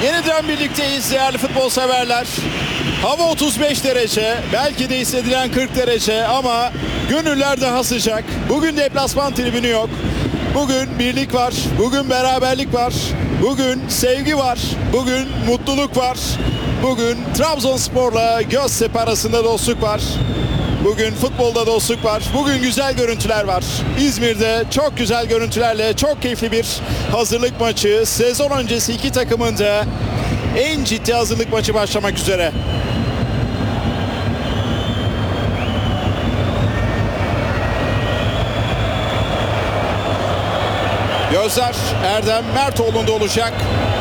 Yeniden birlikteyiz değerli futbol severler. Hava 35 derece, belki de hissedilen 40 derece ama gönüller daha sıcak. Bugün deplasman tribünü yok. Bugün birlik var, bugün beraberlik var, bugün sevgi var, bugün mutluluk var. Bugün Trabzonspor'la Göztepe arasında dostluk var. Bugün futbolda dostluk var. Bugün güzel görüntüler var. İzmir'de çok güzel görüntülerle çok keyifli bir hazırlık maçı. Sezon öncesi iki takımın da en ciddi hazırlık maçı başlamak üzere. Gözler Erdem Mertoğlu'nda olacak.